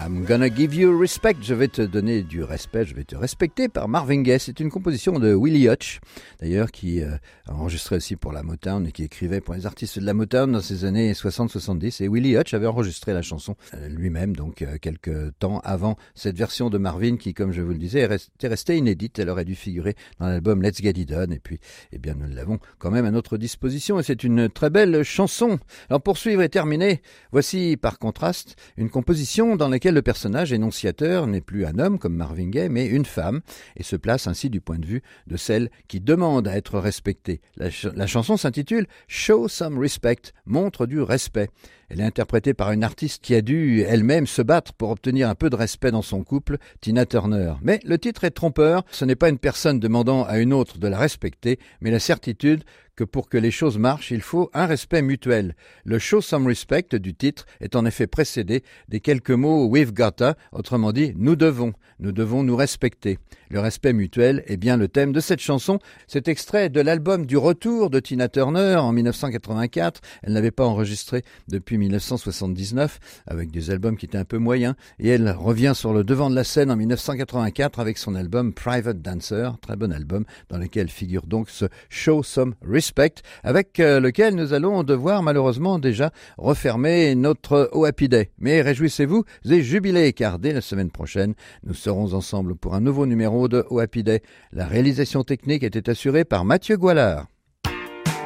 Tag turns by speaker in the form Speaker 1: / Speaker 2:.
Speaker 1: I'm gonna give you respect. Je vais te donner du respect, je vais te respecter par Marvin Gaye. C'est une composition de Willie Hutch, d'ailleurs, qui a enregistré aussi pour la Motown et qui écrivait pour les artistes de la Motown dans ces années 60-70. Et Willie Hutch avait enregistré la chanson lui-même, donc quelques temps avant cette version de Marvin qui, comme je vous le disais, était restée inédite. Elle aurait dû figurer dans l'album Let's Get It Done. Et puis, eh bien, nous l'avons quand même à notre disposition et c'est une très belle chanson. Alors, poursuivre et terminer, voici par contraste une composition dans laquelle le personnage énonciateur n'est plus un homme comme Marvin Gaye, mais une femme, et se place ainsi du point de vue de celle qui demande à être respectée. La chanson s'intitule « Show some respect », montre du respect. Elle est interprétée par une artiste qui a dû elle-même se battre pour obtenir un peu de respect dans son couple, Tina Turner. Mais le titre est trompeur, ce n'est pas une personne demandant à une autre de la respecter, mais la certitude que pour que les choses marchent, il faut un respect mutuel. Le « show some respect » du titre est en effet précédé des quelques mots « we've gotta », autrement dit « nous devons nous respecter ». Le respect mutuel est bien le thème de cette chanson. Cet extrait de l'album du retour de Tina Turner en 1984. Elle n'avait pas enregistré depuis 1979 avec des albums qui étaient un peu moyens et elle revient sur le devant de la scène en 1984 avec son album Private Dancer, très bon album dans lequel figure donc ce « show some respect » avec lequel nous allons devoir malheureusement déjà refermer notre Oh Happy Day. Mais réjouissez-vous et jubilez car dès la semaine prochaine, nous serons ensemble pour un nouveau numéro de Oh Happy Day. La réalisation technique était assurée par Mathieu Goualard.